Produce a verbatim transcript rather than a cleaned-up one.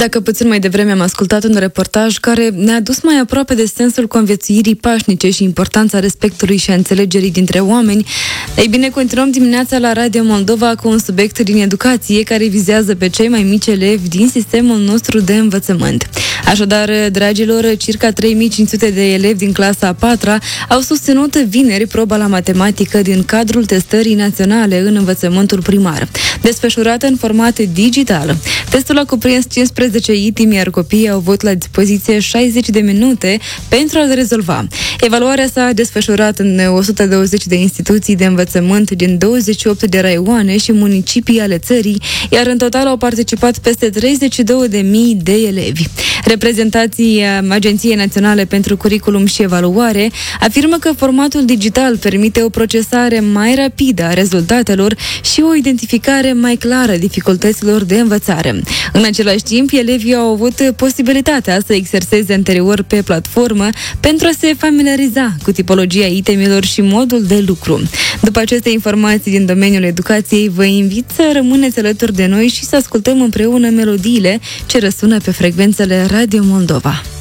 Dacă puțin mai devreme am ascultat un reportaj care ne-a dus mai aproape de sensul conviețuirii pașnice și importanța respectului și a înțelegerii dintre oameni, ei bine, continuăm dimineața la Radio Moldova cu un subiect din educație care vizează pe cei mai mici elevi din sistemul nostru de învățământ. Așadar, dragilor, circa trei mii cinci sute de elevi din clasa a patra au susținut vineri proba la matematică din cadrul testării naționale în învățământul primar, desfășurată în format digital. Testul a cuprins cincisprezece itemi, iar copiii au avut la dispoziție șaizeci de minute pentru a-l rezolva. Evaluarea s-a desfășurat în o sută douăzeci de instituții de învățământ din douăzeci și opt de raioane și municipii ale țării, iar în total au participat peste treizeci și două de mii de elevi. Reprezentanții Agenției Naționale pentru Curriculum și Evaluare afirmă că formatul digital permite o procesare mai rapidă a rezultatelor și o identificare mai clară a dificultăților de învățare. În același timp, elevii au avut posibilitatea să exerseze anterior pe platformă pentru a se familiariza cu tipologia itemilor și modul de lucru. După aceste informații din domeniul educației, vă invit să rămâneți alături de noi și să ascultăm împreună melodiile ce răsună pe frecvențele Radio Moldova.